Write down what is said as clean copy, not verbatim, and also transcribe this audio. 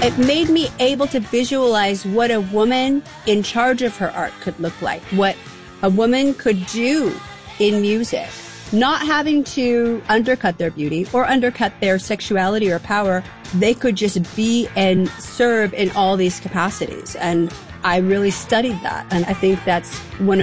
It made me able to visualize what a woman in charge of her art could look like, what a woman could do in music, not having to undercut their beauty or undercut their sexuality or power. They could just be and serve in all these capacities. And I really studied that. And I think that's one of